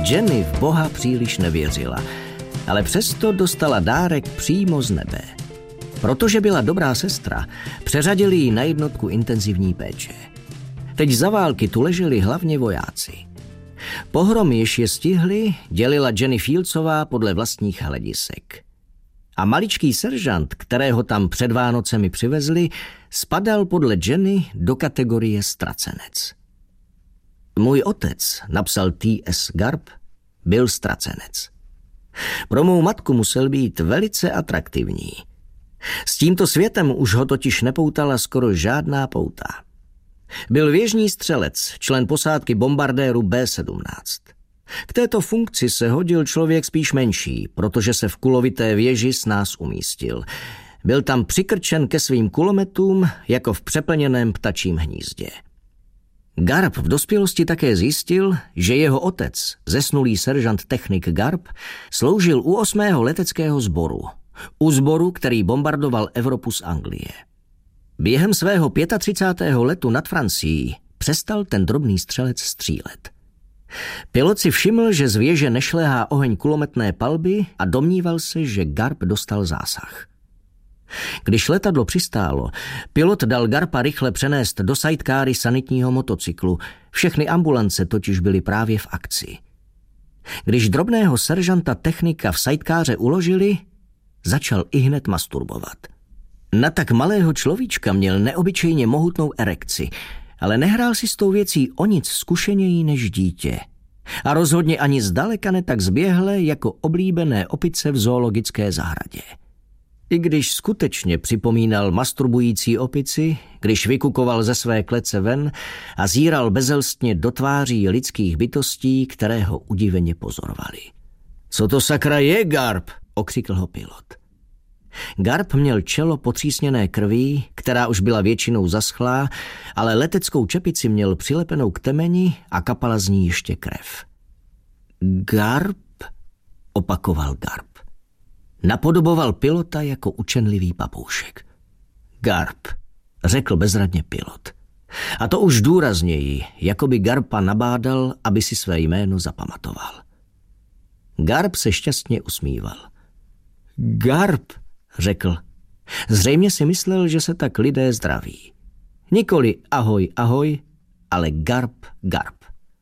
Jenny v Boha příliš nevěřila, ale přesto dostala dárek přímo z nebe. Protože byla dobrá sestra, přeřadili ji na jednotku intenzivní péče. Teď za války tu leželi hlavně vojáci. Pohromy, jež je stihli, dělila Jenny Fieldsová podle vlastních hledisek. A maličký seržant, kterého tam před Vánocemi přivezli, spadal podle Jenny do kategorie ztracenec. Můj otec, napsal T.S. Garp, byl ztracenec. Pro mou matku musel být velice atraktivní. S tímto světem už ho totiž nepoutala skoro žádná pouta. Byl věžní střelec, člen posádky bombardéru B-17. K této funkci se hodil člověk spíš menší, protože se v kulovité věži s nás umístil. Byl tam přikrčen ke svým kulometům jako v přeplněném ptačím hnízdě. Garp v dospělosti také zjistil, že jeho otec, zesnulý seržant technik Garp, sloužil u 8. leteckého sboru, u sboru, který bombardoval Evropu z Anglie. Během svého 35. letu nad Francií přestal ten drobný střelec střílet. Pilot si všiml, že z věže nešléhá oheň kulometné palby a domníval se, že Garp dostal zásah. Když letadlo přistálo, pilot dal Garpa rychle přenést do sidekáry sanitního motocyklu. Všechny ambulance totiž byly právě v akci. Když drobného seržanta technika v sidekáře uložili, začal ihned masturbovat. Na tak malého človíčka měl neobyčejně mohutnou erekci, ale nehrál si s tou věcí o nic zkušeněji než dítě. A rozhodně ani zdaleka ne tak zběhle jako oblíbené opice v zoologické zahradě. I když skutečně připomínal masturbující opici, když vykukoval ze své klece ven a zíral bezelstně do tváří lidských bytostí, které ho udiveně pozorovali. Co to sakra je, Garp? Okřikl ho pilot. Garp měl čelo potřísněné krví, která už byla většinou zaschlá, ale leteckou čepici měl přilepenou k temeni a kapala z ní ještě krev. Garp? Opakoval Garp. Napodoboval pilota jako učenlivý papoušek. Garp, řekl bezradně pilot. A to už důrazněji, jako by Garpa nabádal, aby si své jméno zapamatoval. Garp se šťastně usmíval. Garp, řekl. Zřejmě si myslel, že se tak lidé zdraví. Nikoli ahoj, ahoj, ale Garp, Garp.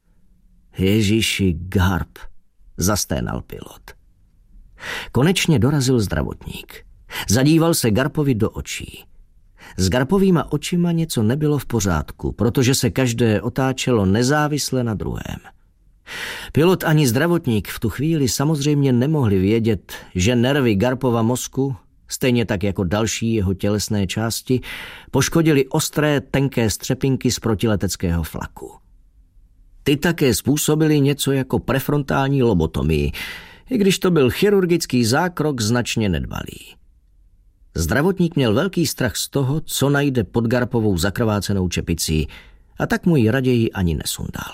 Ježíši, Garp, zasténal pilot. Konečně dorazil zdravotník. Zadíval se Garpovi do očí. S Garpovýma očima něco nebylo v pořádku, protože se každé otáčelo nezávisle na druhém. Pilot ani zdravotník v tu chvíli samozřejmě nemohli vědět, že nervy Garpova mozku, stejně tak jako další jeho tělesné části, poškodily ostré, tenké střepinky z protileteckého flaku. Ty také způsobily něco jako prefrontální lobotomii, i když to byl chirurgický zákrok značně nedbalý. Zdravotník měl velký strach z toho, co najde pod Garpovou zakrvácenou čepicí, a tak mu ji raději ani nesundal.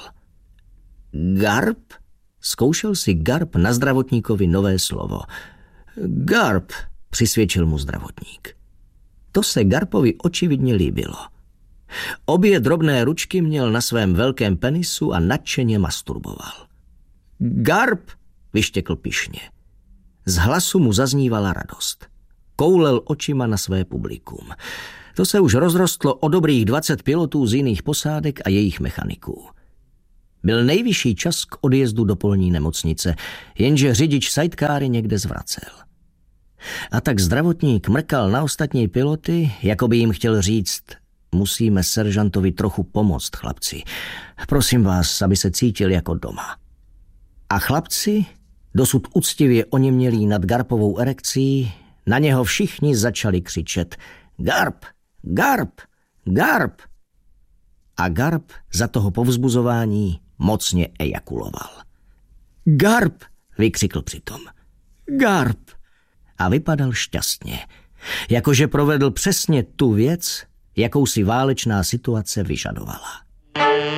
Garp? Zkoušel si Garp na zdravotníkovi nové slovo. Garp, přisvědčil mu zdravotník. To se Garpovi očividně líbilo. Obě drobné ručky měl na svém velkém penisu a nadšeně masturboval. Garp, vyštěkl pyšně. Z hlasu mu zaznívala radost. Koulel očima na své publikum. To se už rozrostlo o dobrých 20 pilotů z jiných posádek a jejich mechaniků. Byl nejvyšší čas k odjezdu do polní nemocnice, jenže řidič sidekáry někde zvracel. A tak zdravotník mrkal na ostatní piloty, jako by jim chtěl říct: musíme seržantovi trochu pomoct, chlapci. Prosím vás, aby se cítil jako doma. A chlapci, dosud uctivě oněmělí nad Garpovou erekcí, na něho všichni začali křičet: Garp, Garp, Garp! A Garp za toho povzbuzování mocně ejakuloval. Garp, vykřikl přitom. Garp! A vypadal šťastně, jakože provedl přesně tu věc, jakou si válečná situace vyžadovala.